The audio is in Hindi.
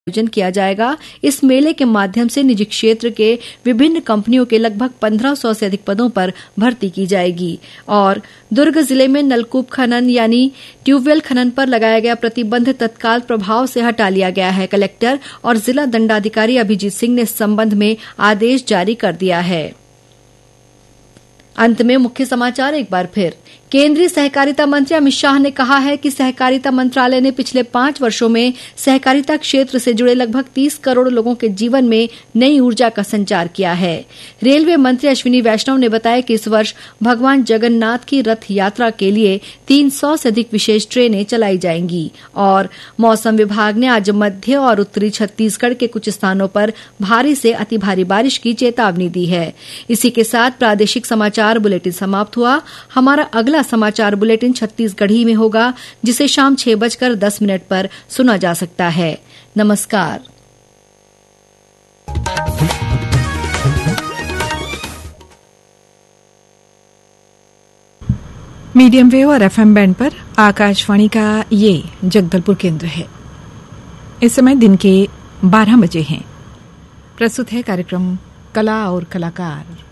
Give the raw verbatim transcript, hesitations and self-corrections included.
आयोजन किया जाएगा। इस मेले के माध्यम से निजी क्षेत्र के विभिन्न कंपनियों के लगभग पंद्रह सौ से अधिक पदों पर भर्ती की जाएगी। और दुर्ग जिले में नलकूप खनन यानी ट्यूबवेल खनन पर लगाया गया प्रतिबंध तत्काल प्रभाव से हटा लिया गया है। कलेक्टर और जिला दंडाधिकारी अभिजीत सिंह ने इस संबंध में आदेश जारी कर दिया है। अंत में मुख्य समाचार एक बार फिर। केंद्रीय सहकारिता मंत्री अमित शाह ने कहा है कि सहकारिता मंत्रालय ने पिछले पांच वर्षों में सहकारिता क्षेत्र से जुड़े लगभग तीस करोड़ लोगों के जीवन में नई ऊर्जा का संचार किया है। रेलवे मंत्री अश्विनी वैष्णव ने बताया कि इस वर्ष भगवान जगन्नाथ की रथ यात्रा के लिए तीन सौ से अधिक विशेष ट्रेनें चलाई जाएंगी। और मौसम विभाग ने आज मध्य और उत्तरी छत्तीसगढ़ के कुछ स्थानों पर भारी से अति भारी बारिश की चेतावनी दी है। इसी के साथ प्रादेशिक समाचार बुलेटिन समाप्त हुआ। हमारा अगला समाचार बुलेटिन छत्तीसगढ़ी में होगा, जिसे शाम छह बजकर दस मिनट पर सुना जा सकता है। नमस्कार। मीडियम वेव और एफएम बैंड पर आकाशवाणी का ये जगदलपुर केंद्र है। इस समय दिन के बारह बजे हैं। प्रस्तुत है कार्यक्रम कला और कलाकार।